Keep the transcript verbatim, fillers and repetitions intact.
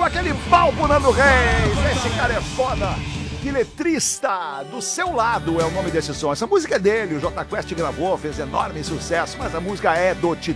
aquele pau pro Nando Reis. Esse cara é foda. Que letrista, Do Seu Lado é o nome desse som. Essa música é dele, o Jota Quest gravou, fez enorme sucesso, mas a música é do Titãs.